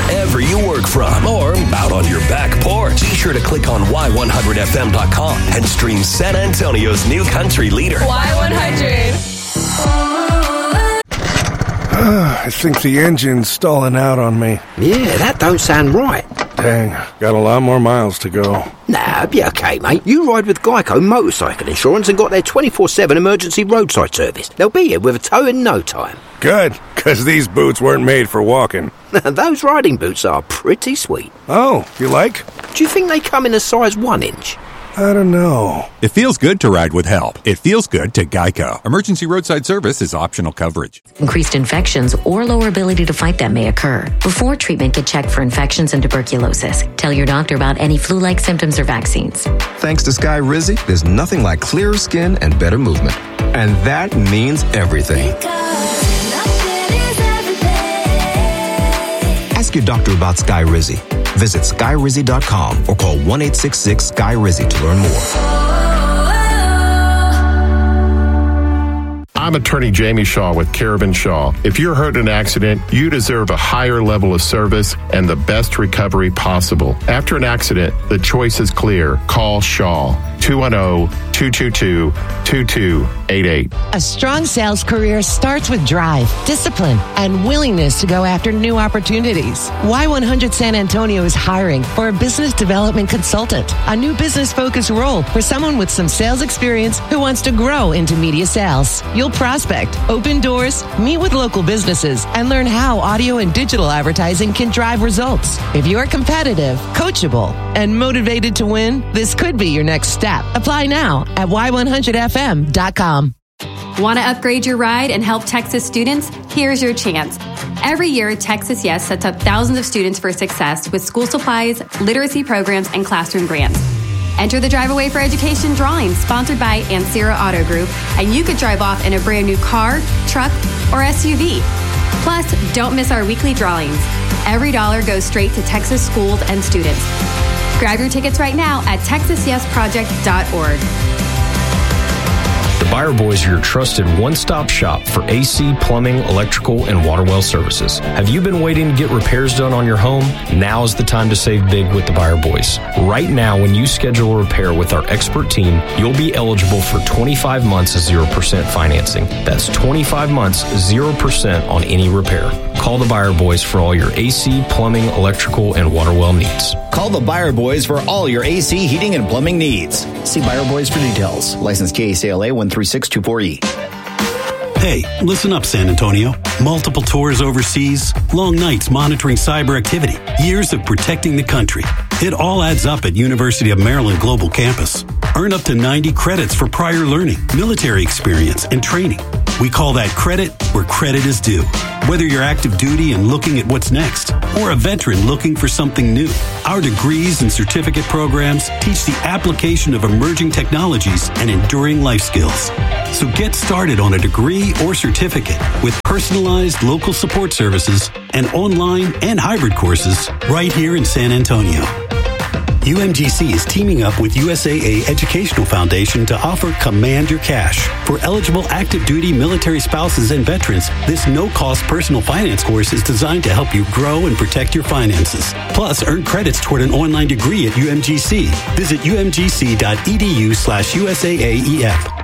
wherever you work from or out on your back porch. Be sure to click on Y100FM.com and stream San Antonio's new country leader, Y100. I think the engine's stalling out on me. Yeah, that don't sound right. Dang, got a lot more miles to go. Nah, be okay, mate. You ride with Geico Motorcycle Insurance and got their 24/7 emergency roadside service. They'll be here with a tow in no time. Good, because these boots weren't made for walking. Those riding boots are pretty sweet. Oh, you like? Do you think they come in a size 1 inch? I don't know. It feels good to ride with help. It feels good to Geico. Emergency roadside service is optional coverage. Increased infections or lower ability to fight them may occur. Before treatment, get checked for infections and tuberculosis. Tell your doctor about any flu-like symptoms or vaccines. Thanks to Skyrizi, there's nothing like clearer skin and better movement. And that means everything. Ask your doctor about Skyrizi. Visit Skyrizi.com or call 1-866-SKY-RIZZI to learn more. I'm attorney Jamie Shaw with Carabin Shaw. If you're hurt in an accident, you deserve a higher level of service and the best recovery possible. After an accident, the choice is clear. Call Shaw. 210-222-2288. A strong sales career starts with drive, discipline, and willingness to go after new opportunities. Y100 San Antonio is hiring for a business development consultant, a new business-focused role for someone with some sales experience who wants to grow into media sales. You'll prospect, open doors, meet with local businesses, and learn how audio and digital advertising can drive results. If you're competitive, coachable, and motivated to win, this could be your next step. Apply now at y100fm.com. Want to upgrade your ride and help Texas students? Here's your chance. Every year, Texas Yes sets up thousands of students for success with school supplies, literacy programs, and classroom grants. Enter the Drive Away for Education drawing sponsored by Ancira Auto Group, and you could drive off in a brand new car, truck, or SUV. Plus, don't miss our weekly drawings. Every dollar goes straight to Texas schools and students. Grab your tickets right now at texasyesproject.org. The Buyer Boys are your trusted one-stop shop for AC, plumbing, electrical, and water well services. Have you been waiting to get repairs done on your home? Now is the time to save big with the Buyer Boys. Right now, when you schedule a repair with our expert team, you'll be eligible for 25 months of 0% financing. That's 25 months, 0% on any repair. Call the Buyer Boys for all your AC, plumbing, electrical, and water well needs. Call the Buyer Boys for all your AC, heating, and plumbing needs. See Buyer Boys for details. License KACLA 13624E. Hey, listen up, San Antonio. Multiple tours overseas, long nights monitoring cyber activity, years of protecting the country. It all adds up at University of Maryland Global Campus. Earn up to 90 credits for prior learning, military experience, and training. We call that credit where credit is due. Whether you're active duty and looking at what's next, or a veteran looking for something new, our degrees and certificate programs teach the application of emerging technologies and enduring life skills. So get started on a degree or certificate with personalized local support services and online and hybrid courses right here in San Antonio. UMGC is teaming up with USAA Educational Foundation to offer Command Your Cash. For eligible active duty military spouses and veterans, this no-cost personal finance course is designed to help you grow and protect your finances. Plus, earn credits toward an online degree at UMGC. Visit umgc.edu/USAAEF.